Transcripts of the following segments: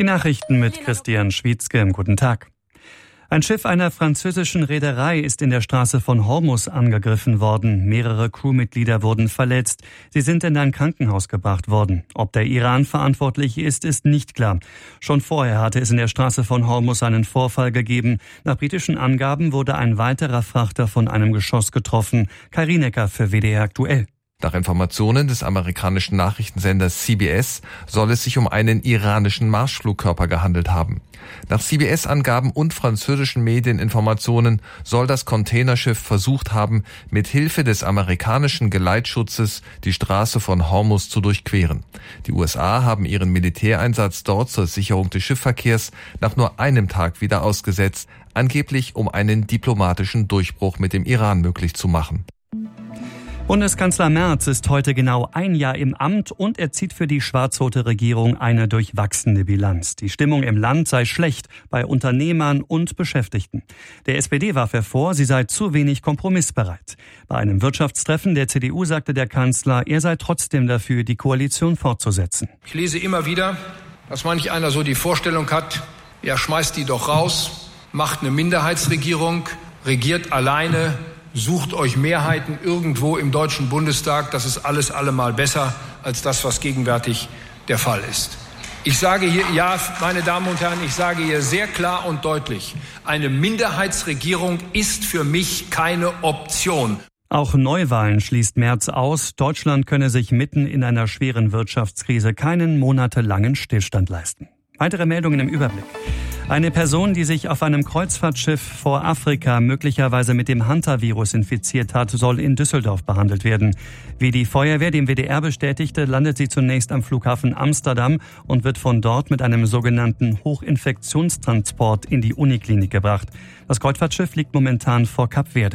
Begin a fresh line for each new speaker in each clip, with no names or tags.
Die Nachrichten mit Christian Schwietzke. Guten Tag. Ein Schiff einer französischen Reederei ist in der Straße von Hormuz angegriffen worden. Mehrere Crewmitglieder wurden verletzt. Sie sind in ein Krankenhaus gebracht worden. Ob der Iran verantwortlich ist, ist nicht klar. Schon vorher hatte es in der Straße von Hormuz einen Vorfall gegeben. Nach britischen Angaben wurde ein weiterer Frachter von einem Geschoss getroffen. Kai Rienecker für WDR aktuell.
Nach Informationen des amerikanischen Nachrichtensenders CBS soll es sich um einen iranischen Marschflugkörper gehandelt haben. Nach CBS-Angaben und französischen Medieninformationen soll das Containerschiff versucht haben, mit Hilfe des amerikanischen Geleitschutzes die Straße von Hormuz zu durchqueren. Die USA haben ihren Militäreinsatz dort zur Sicherung des Schiffsverkehrs nach nur einem Tag wieder ausgesetzt, angeblich um einen diplomatischen Durchbruch mit dem Iran möglich zu machen.
Bundeskanzler Merz ist heute genau ein Jahr im Amt und er zieht für die schwarz-rote Regierung eine durchwachsene Bilanz. Die Stimmung im Land sei schlecht bei Unternehmern und Beschäftigten. Der SPD warf er vor, sie sei zu wenig kompromissbereit. Bei einem Wirtschaftstreffen der CDU sagte der Kanzler, er sei trotzdem dafür, die Koalition fortzusetzen.
Ich lese immer wieder, dass manch einer so die Vorstellung hat, ja, schmeißt die doch raus, macht eine Minderheitsregierung, regiert alleine, sucht euch Mehrheiten irgendwo im Deutschen Bundestag. Das ist alles allemal besser als das, was gegenwärtig der Fall ist. Ich sage hier, ja, meine Damen und Herren, ich sage hier sehr klar und deutlich, eine Minderheitsregierung ist für mich keine Option.
Auch Neuwahlen schließt Merz aus. Deutschland könne sich mitten in einer schweren Wirtschaftskrise keinen monatelangen Stillstand leisten. Weitere Meldungen im Überblick. Eine Person, die sich auf einem Kreuzfahrtschiff vor Afrika möglicherweise mit dem Hanta-Virus infiziert hat, soll in Düsseldorf behandelt werden. Wie die Feuerwehr dem WDR bestätigte, landet sie zunächst am Flughafen Amsterdam und wird von dort mit einem sogenannten Hochinfektionstransport in die Uniklinik gebracht. Das Kreuzfahrtschiff liegt momentan vor Kap Verde.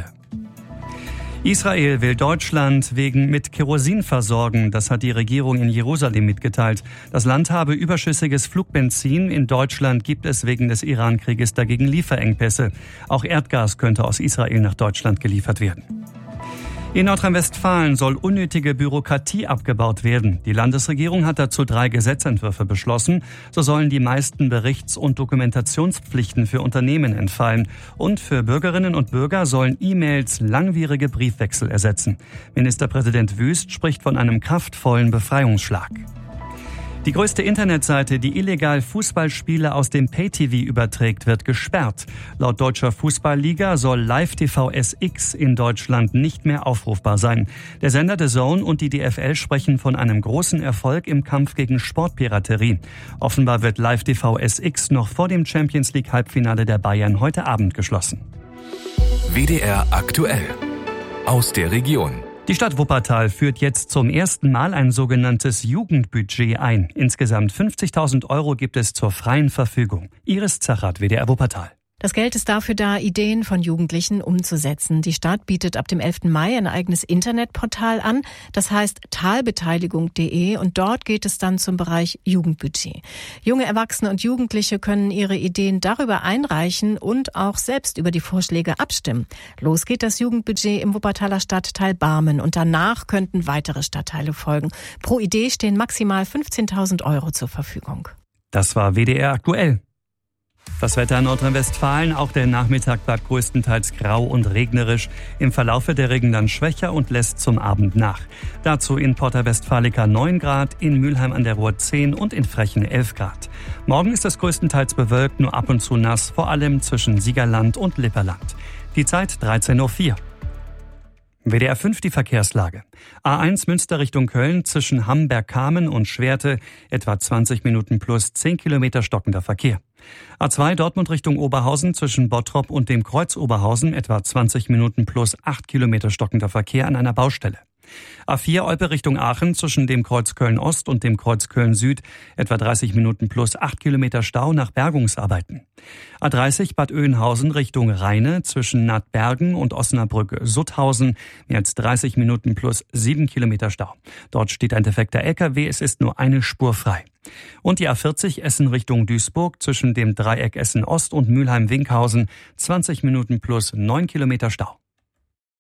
Israel will Deutschland mit Kerosin versorgen. Das hat die Regierung in Jerusalem mitgeteilt. Das Land habe überschüssiges Flugbenzin. In Deutschland gibt es wegen des Iran-Krieges dagegen Lieferengpässe. Auch Erdgas könnte aus Israel nach Deutschland geliefert werden. In Nordrhein-Westfalen soll unnötige Bürokratie abgebaut werden. Die Landesregierung hat dazu 3 Gesetzentwürfe beschlossen. So sollen die meisten Berichts- und Dokumentationspflichten für Unternehmen entfallen. Und für Bürgerinnen und Bürger sollen E-Mails langwierige Briefwechsel ersetzen. Ministerpräsident Wüst spricht von einem kraftvollen Befreiungsschlag. Die größte Internetseite, die illegal Fußballspiele aus dem Pay-TV überträgt, wird gesperrt. Laut Deutscher Fußballliga soll Live-TV SX in Deutschland nicht mehr aufrufbar sein. Der Sender DAZN und die DFL sprechen von einem großen Erfolg im Kampf gegen Sportpiraterie. Offenbar wird Live-TV SX noch vor dem Champions-League-Halbfinale der Bayern heute Abend geschlossen.
WDR aktuell aus der Region.
Die Stadt Wuppertal führt jetzt zum ersten Mal ein sogenanntes Jugendbudget ein. Insgesamt 50.000 € gibt es zur freien Verfügung. Iris Zachert, WDR Wuppertal.
Das Geld ist dafür da, Ideen von Jugendlichen umzusetzen. Die Stadt bietet ab dem 11. Mai ein eigenes Internetportal an. Das heißt talbeteiligung.de und dort geht es dann zum Bereich Jugendbudget. Junge Erwachsene und Jugendliche können ihre Ideen darüber einreichen und auch selbst über die Vorschläge abstimmen. Los geht das Jugendbudget im Wuppertaler Stadtteil Barmen und danach könnten weitere Stadtteile folgen. Pro Idee stehen maximal 15.000 € zur Verfügung.
Das war WDR aktuell. Das Wetter in Nordrhein-Westfalen, auch der Nachmittag bleibt größtenteils grau und regnerisch. Im Verlaufe der Regen dann schwächer und lässt zum Abend nach. Dazu in Porta Westfalica 9 Grad, in Mülheim an der Ruhr 10 und in Frechen 11 Grad. Morgen ist es größtenteils bewölkt, nur ab und zu nass, vor allem zwischen Siegerland und Lipperland. Die Zeit 13:04 Uhr. WDR 5 die Verkehrslage. A1 Münster Richtung Köln zwischen Hamberg-Kamen und Schwerte etwa 20 Minuten plus 10 Kilometer stockender Verkehr. A2 Dortmund Richtung Oberhausen zwischen Bottrop und dem Kreuz Oberhausen etwa 20 Minuten plus 8 Kilometer stockender Verkehr an einer Baustelle. A4 Olpe Richtung Aachen zwischen dem Kreuz Köln-Ost und dem Kreuz Köln-Süd etwa 30 Minuten plus 8 Kilometer Stau nach Bergungsarbeiten. A30 Bad Oeynhausen Richtung Rheine zwischen Nattbergen und Osnabrück-Sutthausen mehr als 30 Minuten plus 7 Kilometer Stau. Dort steht ein defekter LKW, es ist nur eine Spur frei. Und die A40 Essen Richtung Duisburg zwischen dem Dreieck Essen-Ost und Mülheim-Winkhausen 20 Minuten plus 9 Kilometer Stau.